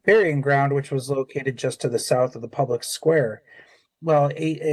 burying ground, which was located just to the south of the public square. Well,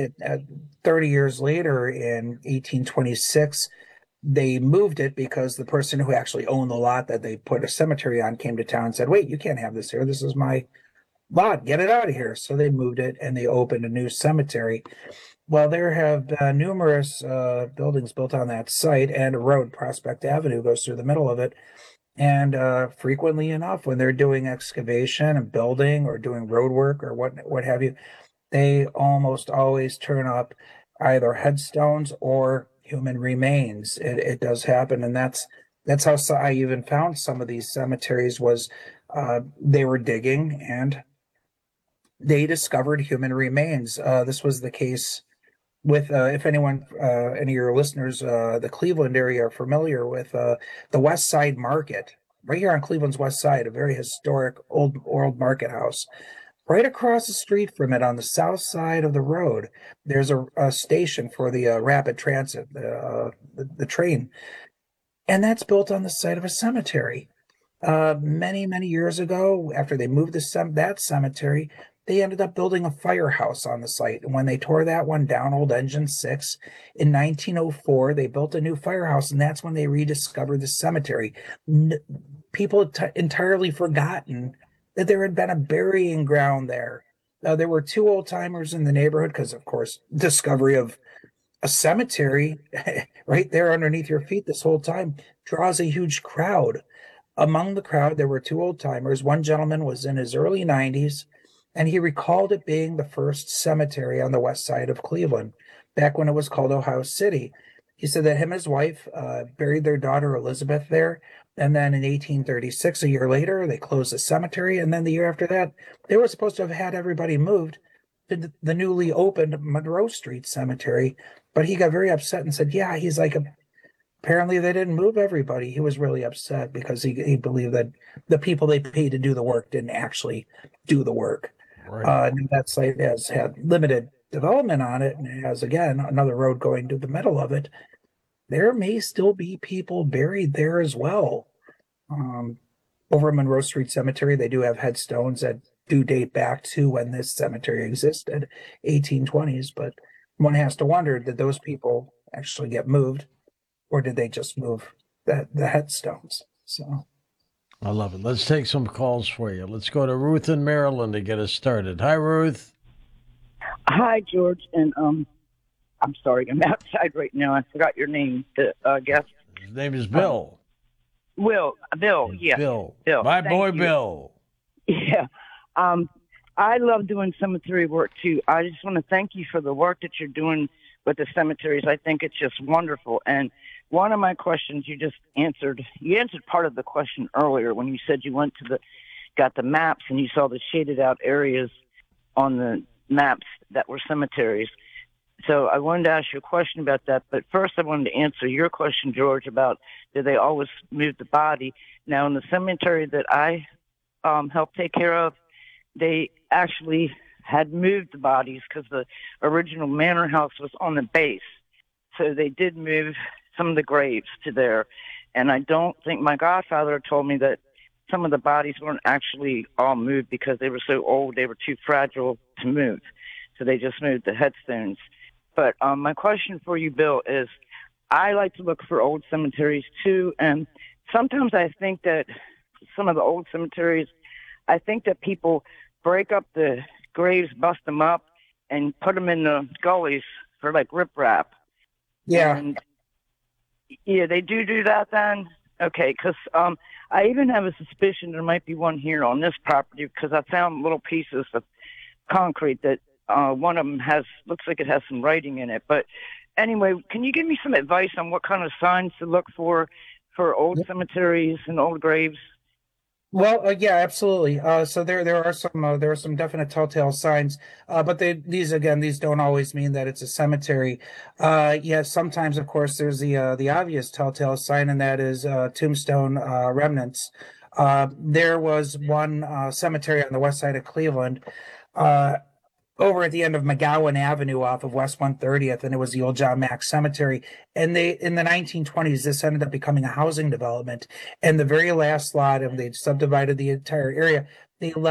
30 years later, in 1826, they moved it because the person who actually owned the lot that they put a cemetery on came to town and said, "Wait, you can't have this here. This is my lot. Get it out of here." So they moved it and they opened a new cemetery. Well, there have been numerous buildings built on that site, and a road, Prospect Avenue, goes through the middle of it. And frequently enough, when they're doing excavation and building or doing road work or what have you, they almost always turn up either headstones or human remains. It does happen, and that's how I even found some of these cemeteries was they were digging and they discovered human remains. This was the case with if anyone, any of your listeners, the Cleveland area are familiar with the West Side Market, right here on Cleveland's West Side, a very historic old market house. Right across the street from it, on the south side of the road, there's a station for the rapid transit, the train, and that's built on the site of a cemetery. Many years ago, after they moved that cemetery, they ended up building a firehouse on the site. And when they tore that one down, old Engine 6, in 1904, they built a new firehouse, and that's when they rediscovered the cemetery. People entirely forgotten that there had been a burying ground there. There were two old timers in the neighborhood because, of course, discovery of a cemetery right there underneath your feet this whole time draws a huge crowd. Among the crowd, there were two old timers. One gentleman was in his early 90s, and he recalled it being the first cemetery on the west side of Cleveland, back when it was called Ohio City. He said that him and his wife buried their daughter Elizabeth there. And then in 1836, a year later, they closed the cemetery. And then the year after that, they were supposed to have had everybody moved to the newly opened Monroe Street Cemetery. But he got very upset and said, "Yeah, he's like, apparently they didn't move everybody." He was really upset because he believed that the people they paid to do the work didn't actually do the work. Right. That site has had limited development on it and has, again, another road going to the middle of it. There may still be people buried there as well. Um, Over at Monroe Street Cemetery, they do have headstones that do date back to when this cemetery existed, 1820s. But one has to wonder, did those people actually get moved, or did they just move the headstones? So, I love it. Let's take some calls for you. Let's go to Ruth in Maryland to get us started. Hi, Ruth. Hi, George, and I'm sorry, I'm outside right now. I forgot your name. The guest, His name is uh, Bill. Bill, It's yes, Bill. Bill. My Thank boy, you. Bill. Yeah, um, I love doing cemetery work too. I just want to thank you for the work that you're doing with the cemeteries. I think it's just wonderful. And one of my questions you just answered. You answered part of the question earlier when you said you went to got the maps and you saw the shaded out areas on the maps that were cemeteries. So I wanted to ask you a question about that, but first I wanted to answer your question, George, about do they always move the body? Now, in the cemetery that I helped take care of, they actually had moved the bodies because the original manor house was on the base. So they did move some of the graves to there. And I don't think my godfather told me that some of the bodies weren't actually all moved because they were so old, they were too fragile to move. So they just moved the headstones. But my question for you, Bill, is I like to look for old cemeteries too. And sometimes I think that some of the old cemeteries, I think that people break up the graves, bust them up, and put them in the gullies for like riprap. yeah, And yeah, they do that then. Okay, because I even have a suspicion there might be one here on this property because I found little pieces of concrete that one of them has looks like it has some writing in it. But anyway, can you give me some advice on what kind of signs to look for old cemeteries and old graves? well, yeah, absolutely. So there are some definite telltale signs, but these don't always mean that it's a cemetery. Yeah, sometimes, of course, there's the obvious telltale sign, and that is tombstone remnants. There was one cemetery on the west side of Cleveland. Uh, Over at the end of McGowan Avenue off of West 130th, and it was the old John Mack Cemetery. And they, in the 1920s, this ended up becoming a housing development. And the very last lot, and they subdivided the entire area. They